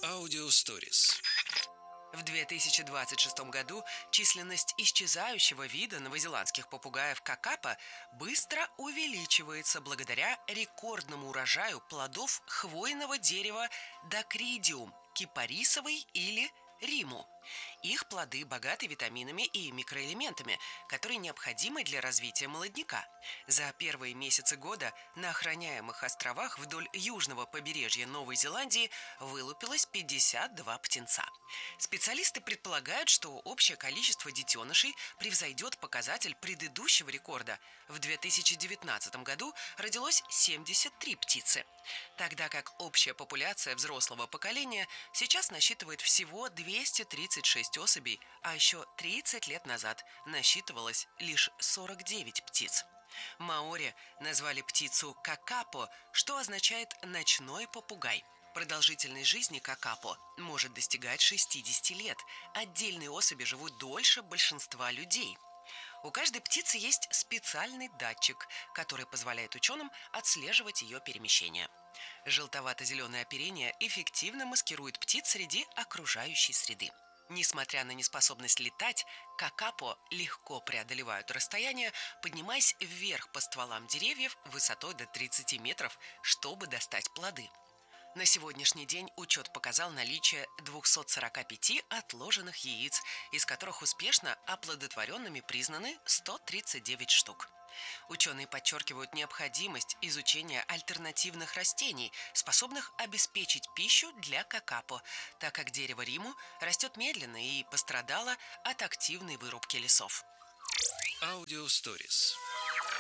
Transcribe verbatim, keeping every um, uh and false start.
Аудио Stories. В две тысячи двадцать шестом году численность исчезающего вида новозеландских попугаев какапо быстро увеличивается благодаря рекордному урожаю плодов хвойного дерева дакридиум, кипарисовый или риму. Их плоды богаты витаминами и микроэлементами, которые необходимы для развития молодняка. За первые месяцы года на охраняемых островах вдоль южного побережья Новой Зеландии вылупилось пятьдесят два птенца. Специалисты предполагают, что общее количество детенышей превзойдет показатель предыдущего рекорда. В две тысячи девятнадцатом году родилось семьдесят три птицы, тогда как общая популяция взрослого поколения сейчас насчитывает всего двести тридцать шесть особей, а еще тридцать лет назад насчитывалось лишь сорок девять птиц. Маори назвали птицу какапо, что означает «ночной попугай». Продолжительность жизни какапо может достигать шестидесяти лет. Отдельные особи живут дольше большинства людей. У каждой птицы есть специальный датчик, который позволяет ученым отслеживать ее перемещение. Желтовато-зеленое оперение эффективно маскирует птиц среди окружающей среды. Несмотря на неспособность летать, какапо легко преодолевают расстояние, поднимаясь вверх по стволам деревьев высотой до тридцати метров, чтобы достать плоды. На сегодняшний день учет показал наличие двухсот сорока пяти отложенных яиц, из которых успешно оплодотворенными признаны сто тридцать девять штук. Ученые подчеркивают необходимость изучения альтернативных растений, способных обеспечить пищу для какапо, так как дерево риму растет медленно и пострадало от активной вырубки лесов. Аудио Stories.